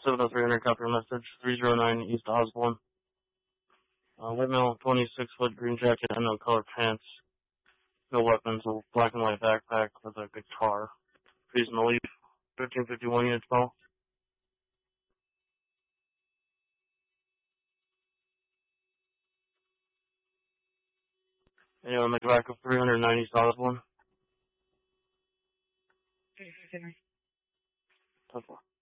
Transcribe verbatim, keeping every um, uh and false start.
seven oh three hundred, copy your message. three oh nine East Osborne. Uh, white male, twenty-six foot, green jacket, and no color pants. No weapons, a black and white backpack with a guitar. Please no leave. fifteen fifty-one units call. Anyone make back of three hundred ninety East Osborne? thirty-five, ten four.